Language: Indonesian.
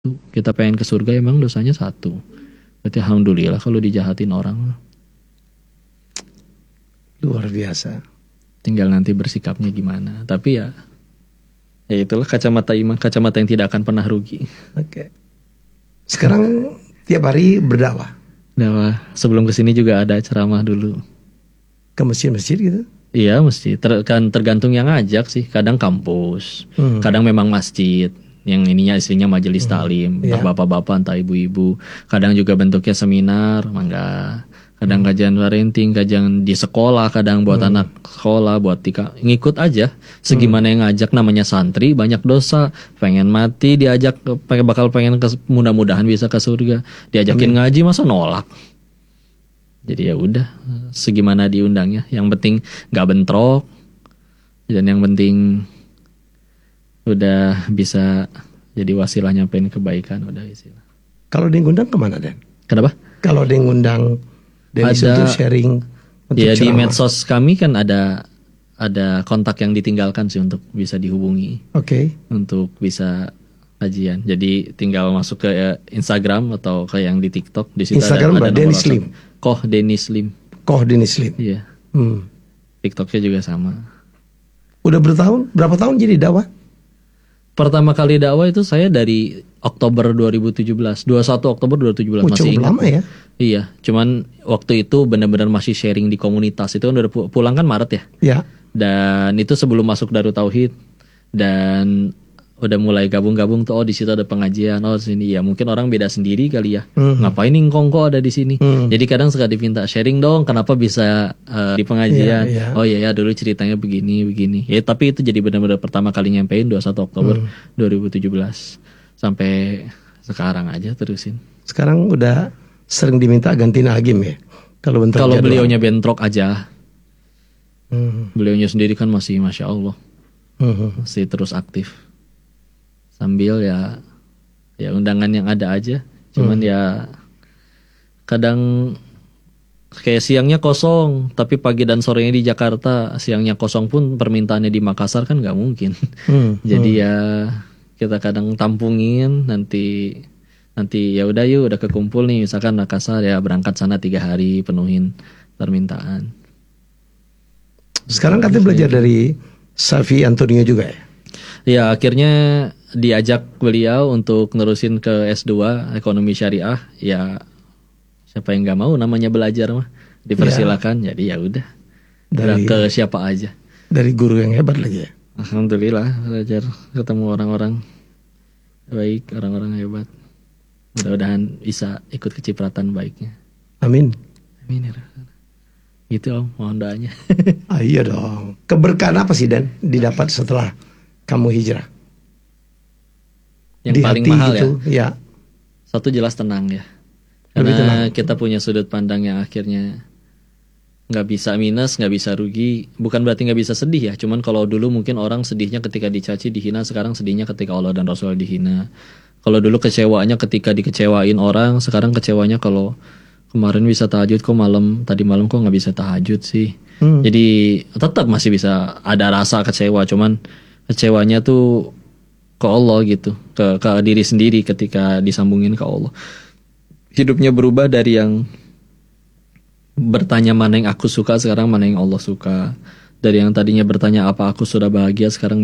Kita pengen ke surga emang dosanya satu. Berarti alhamdulillah kalau dijahatin orang. Luar biasa. Tinggal nanti bersikapnya gimana. Tapi ya itulah kacamata iman, kacamata yang tidak akan pernah rugi. Oke. Sekarang tiap hari berdakwah. Dakwah. Sebelum kesini juga ada ceramah dulu. Ke masjid-masjid gitu? Iya mesti. Tergantung yang ngajak sih. Kadang kampus. Kadang memang masjid. Yang ininya isinya majelis taklim. Entah bapak-bapak, entah ibu-ibu. Kadang juga bentuknya seminar. Mangga. Kadang kajian parenting, kajian di sekolah, kadang buat anak sekolah, buat ngikut aja. Segimana yang ngajak, namanya santri, banyak dosa, pengen mati, diajak, bakal pengen mudah-mudahan bisa ke surga. Diajakin ngaji masa nolak. Jadi ya udah, segimana diundangnya. Yang penting nggak bentrok, dan yang penting udah bisa jadi wasilah nyampein kebaikan, udah istilah. Kalau dia ngundang kemana, Den? Kenapa? Kalau dia ngundang dan ada sharing ya ceramah. di medsos kami kan ada kontak yang ditinggalkan sih untuk bisa dihubungi. Oke. Untuk bisa kajian. Jadi tinggal masuk ke Instagram atau ke yang di TikTok, di situ Instagram ada Denny Slim. Koh Denny Slim. Koh Denny Slim. Iya. TikToknya juga sama. Udah berapa tahun jadi dakwah? Pertama kali dakwah itu saya dari Oktober 2017, 21 Oktober 2017 masih cukup ingat. Lama ya? Iya, cuman waktu itu benar-benar masih sharing di komunitas. Itu udah pulang kan Maret ya? Iya. Dan itu sebelum masuk Darut Tauhid, dan udah mulai gabung-gabung tuh, oh di situ ada pengajian, oh sini ya mungkin orang beda sendiri kali ya. Ngapain nih kok ada di sini? Jadi kadang suka diminta sharing dong, kenapa bisa di pengajian? Oh iya ya dulu ceritanya begini. Ya tapi itu jadi benar-benar pertama kali nyampein 21 Oktober 2017 sampai sekarang aja terusin. Sekarang udah sering diminta gantiin Agim ya? Kalau beliaunya bentrok aja. Beliaunya sendiri kan masih Masya Allah. Masih terus aktif. Sambil ya undangan yang ada aja. Cuman ya kadang kayak siangnya kosong, tapi pagi dan sorenya di Jakarta. Siangnya kosong pun permintaannya di Makassar kan nggak mungkin. Jadi ya kita kadang tampungin, nanti ya udah yuk udah kekumpul nih misalkan Makassar, ya berangkat sana 3 hari penuhin permintaan. Sekarang katanya belajar dari Safi Antonio juga ya? Ya akhirnya diajak beliau untuk nerusin ke S2 Ekonomi Syariah. Ya siapa yang nggak mau namanya belajar mah, dipersilakan. Jadi ya udah ke siapa aja. Dari guru yang hebat lagi ya? Alhamdulillah belajar ketemu orang-orang baik, orang-orang hebat. Mudah-mudahan bisa ikut kecipratan baiknya. Amin. Amin ya. Gitu Om, mohon doanya. Iya dong. Keberkahan apa sih Dan didapat setelah kamu hijrah? Yang di paling hati mahal gitu, ya. Satu jelas tenang ya. Karena kita punya sudut pandang yang akhirnya nggak bisa minus, nggak bisa rugi. Bukan berarti nggak bisa sedih ya. Cuman kalau dulu mungkin orang sedihnya ketika dicaci, dihina. Sekarang sedihnya ketika Allah dan Rasul dihina. Kalau dulu kecewanya ketika dikecewain orang. Sekarang kecewanya kalau kemarin bisa tahajud kok tadi malam kok nggak bisa tahajud sih. Jadi tetap masih bisa ada rasa kecewa. Cuman kecewanya tuh ke Allah gitu. Ke diri sendiri ketika disambungin ke Allah. Hidupnya berubah dari yang bertanya mana yang aku suka, sekarang mana yang Allah suka. Dari yang tadinya bertanya apa aku sudah bahagia, sekarang